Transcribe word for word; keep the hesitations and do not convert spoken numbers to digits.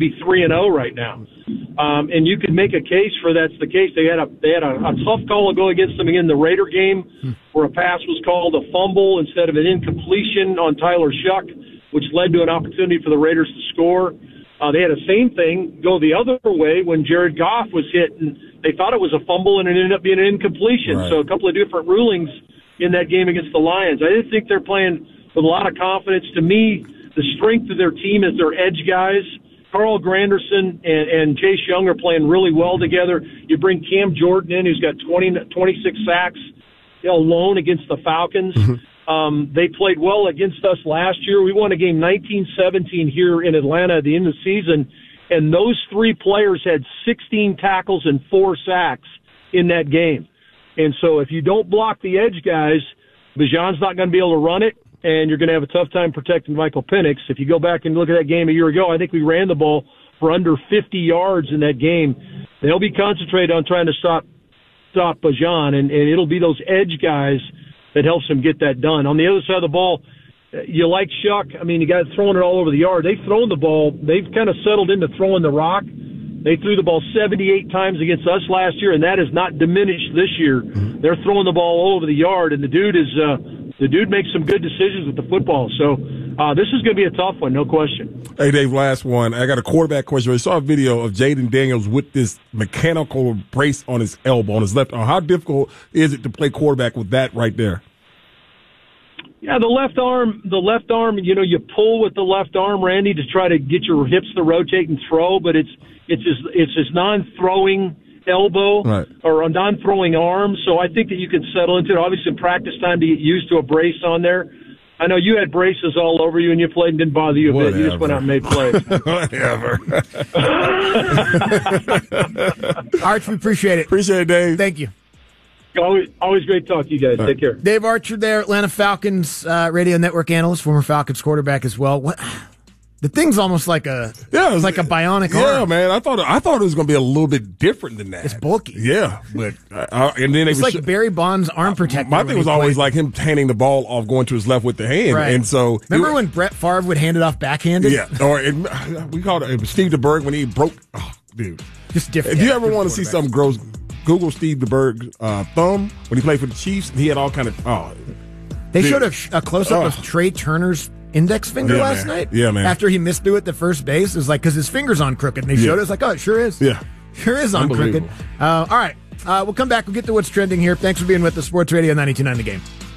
be three and zero right now. Um, and you could make a case for that's the case. They had a they had a, a tough call to go against them in the Raider game, hmm. where a pass was called a fumble instead of an incompletion on Tyler Shuck, which led to an opportunity for the Raiders to score. Uh, they had the same thing go the other way when Jared Goff was hit, and they thought it was a fumble, and it ended up being an incompletion. Right. So a couple of different rulings in that game against the Lions. I didn't think they're playing with a lot of confidence. To me, the strength of their team is their edge guys. Carl Granderson and, and Chase Young are playing really well together. You bring Cam Jordan in, who's got twenty, twenty-six sacks alone against the Falcons. Mm-hmm. Um, they played well against us last year. We won a game nineteen seventeen here in Atlanta at the end of the season, and those three players had sixteen tackles and four sacks in that game. And so if you don't block the edge guys, Bijan's not going to be able to run it, and you're going to have a tough time protecting Michael Penix. If you go back and look at that game a year ago, I think we ran the ball for under fifty yards in that game. They'll be concentrated on trying to stop stop Bijan, and, and it'll be those edge guys that helps him get that done. On the other side of the ball, you like Shuck. I mean, you got throwing it all over the yard. They've thrown the ball. They've kind of settled into throwing the rock. They threw the ball seventy-eight times against us last year, and that has not diminished this year. Mm-hmm. They're throwing the ball all over the yard, and the dude is uh, the dude makes some good decisions with the football. So uh, this is going to be a tough one, no question. Hey, Dave, last one. I got a quarterback question. I saw a video of Jaden Daniels with this mechanical brace on his elbow, on his left arm. How difficult is it to play quarterback with that right there? Yeah, the left arm, the left arm, you know, you pull with the left arm, Randy, to try to get your hips to rotate and throw, but it's it's his, it's his non-throwing elbow, right, or a non-throwing arm, so I think that you can settle into it. Obviously, in practice time to get used to a brace on there. I know you had braces all over you and you played and didn't bother you a Whatever. bit. You just went out and made plays. Whatever. Arch, we appreciate it. Appreciate it, Dave. Thank you. Always, always great to talk to you guys. All Take care. Dave Archer there, Atlanta Falcons uh, radio network analyst, former Falcons quarterback as well. What? The thing's almost like a yeah, it's like a bionic yeah, arm. Yeah, man. I thought I thought it was going to be a little bit different than that. It's bulky. Yeah, but uh, and then it's it was like sh- Barry Bonds' arm protector. My thing was always like him handing the ball off, going to his left with the hand, right. And so remember it, when Brett Favre would hand it off backhanded? Yeah, or it, we called it Steve DeBerg when he broke. Oh, dude, just different. If yeah, you ever want to see something gross, Google Steve DeBerg's uh, thumb when he played for the Chiefs, and he had all kind of. Oh, they dude. showed a, a close up oh. of Trey Turner's index finger yeah, last man. night. Yeah, man. After he misthrew it the first base, it was like because his finger's on crooked, and they showed yeah. it. It's like, oh, it sure is. Yeah, sure is on crooked. Uh, all right, uh, we'll come back. We'll get to what's trending here. Thanks for being with the Sports Radio ninety-two point nine The Game.